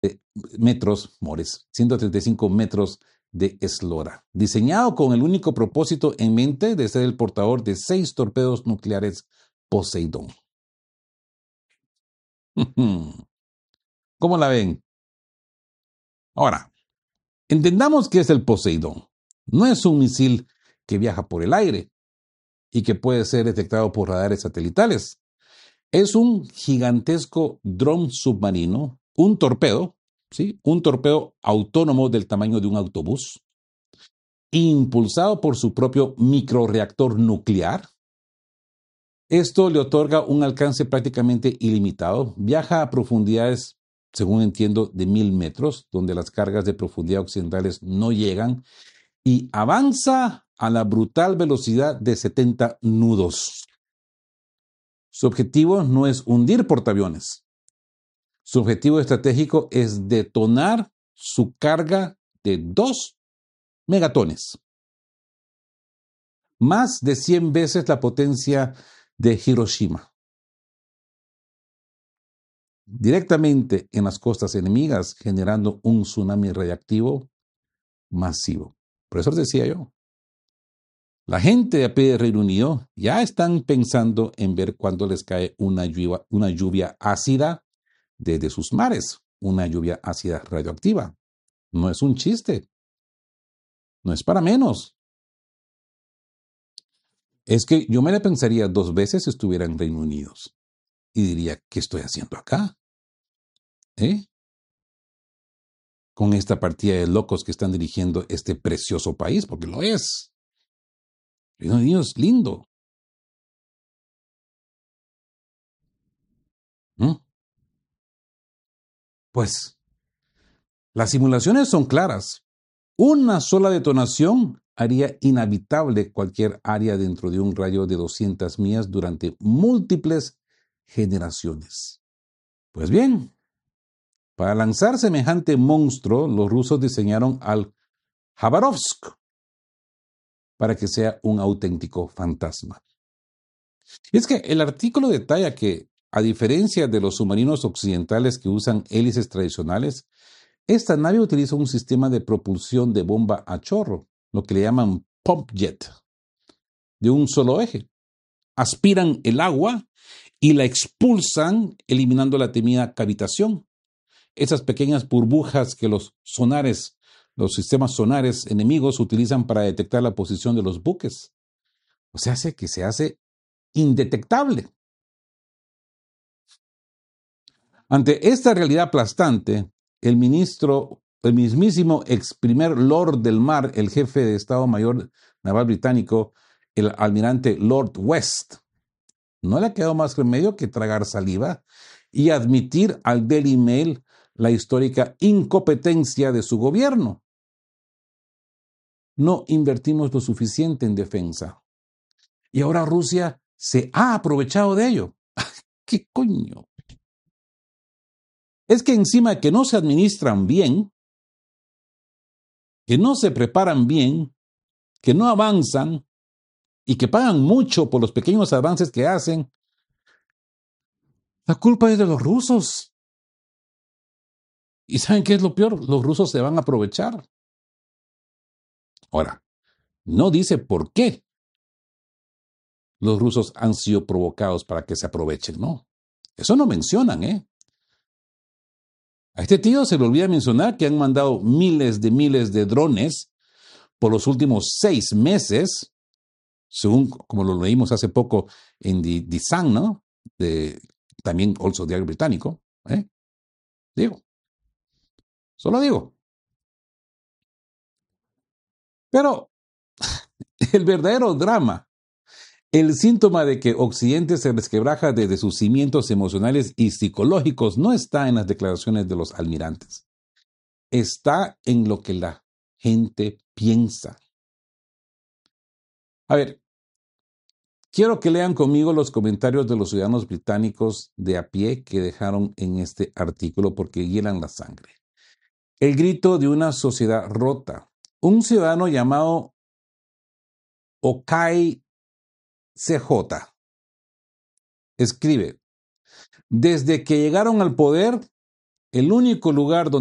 metros, Mores, 135 metros de eslora, diseñado con el único propósito en mente de ser el portador de 6 torpedos nucleares Poseidón. ¿Cómo la ven? Ahora, entendamos qué es el Poseidón. No es un misil que viaja por el aire y que puede ser detectado por radares satelitales. Es un gigantesco dron submarino, un torpedo, ¿sí? Un torpedo autónomo del tamaño de un autobús, impulsado por su propio microreactor nuclear. Esto le otorga un alcance prácticamente ilimitado. Viaja a profundidades, según entiendo, de 1000 metros, donde las cargas de profundidad occidentales no llegan, y avanza a la brutal velocidad de 70 nudos. Su objetivo no es hundir portaaviones. Su objetivo estratégico es detonar su carga de 2 megatones. Más de 100 veces la potencia de Hiroshima. Directamente en las costas enemigas, generando un tsunami radiactivo masivo. Por eso les decía yo, la gente de a pie de Reino Unido ya están pensando en ver cuándo les cae una lluvia ácida desde sus mares, una lluvia ácida radioactiva. No es un chiste, no es para menos. Es que yo me la pensaría 2 veces si estuviera en Reino Unido y diría, ¿qué estoy haciendo acá? Con esta partida de locos que están dirigiendo este precioso país, porque lo es. Reino Unido es lindo. ¿Mm? Pues las simulaciones son claras. Una sola detonación haría inhabitable cualquier área dentro de un radio de 200 millas durante múltiples generaciones. Pues bien, para lanzar semejante monstruo, los rusos diseñaron al Khabarovsk para que sea un auténtico fantasma. Y es que el artículo detalla que, a diferencia de los submarinos occidentales que usan hélices tradicionales, esta nave utiliza un sistema de propulsión de bomba a chorro, lo que le llaman pump jet, de un solo eje. Aspiran el agua y la expulsan, eliminando la temida cavitación. Esas pequeñas burbujas que los sistemas sonares enemigos utilizan para detectar la posición de los buques. O sea, que se hace indetectable. Ante esta realidad aplastante, el mismísimo ex primer Lord del Mar, el jefe de Estado Mayor Naval británico, el almirante Lord West, no le ha quedado más remedio que tragar saliva y admitir al Daily Mail la histórica incompetencia de su gobierno. No invertimos lo suficiente en defensa. Y ahora Rusia se ha aprovechado de ello. ¿Qué coño? Es que encima de que no se administran bien, que no se preparan bien, que no avanzan y que pagan mucho por los pequeños avances que hacen, la culpa es de los rusos. ¿Y saben qué es lo peor? Los rusos se van a aprovechar. Ahora, no dice por qué los rusos han sido provocados para que se aprovechen, no. Eso no mencionan, ¿eh? A este tío se le olvida mencionar que han mandado miles de drones por los últimos 6 meses, según como lo leímos hace poco en The Sun, ¿no? También also diario británico, ¿eh? Digo, solo digo. Pero el verdadero drama, el síntoma de que Occidente se resquebraja desde sus cimientos emocionales y psicológicos no está en las declaraciones de los almirantes. Está en lo que la gente piensa. A ver, quiero que lean conmigo los comentarios de los ciudadanos británicos de a pie que dejaron en este artículo porque hielan la sangre. El grito de una sociedad rota. Un ciudadano llamado Okai CJ escribe: desde que llegaron al poder, El único lugar donde